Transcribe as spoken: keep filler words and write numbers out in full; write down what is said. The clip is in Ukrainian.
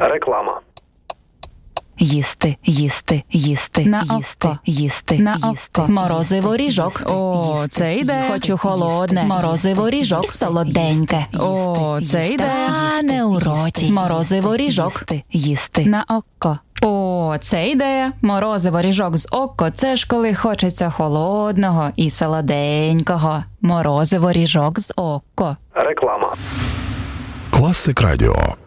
Реклама. Їсти, їсти, їсти, На їсти, око. їсти, На їсти. око. Морозиво ріжок. О, це йде. Хочу холодне. Морозиво ріжок солоденьке. О, це йде. Та не у роті. Морозиво ріжок. Їсти, їсти. На око. О, це ідея. Морозиво ріжок з око – це ж коли хочеться холодного і солоденького. Морозиво ріжок з око. Реклама. Класик Радіо.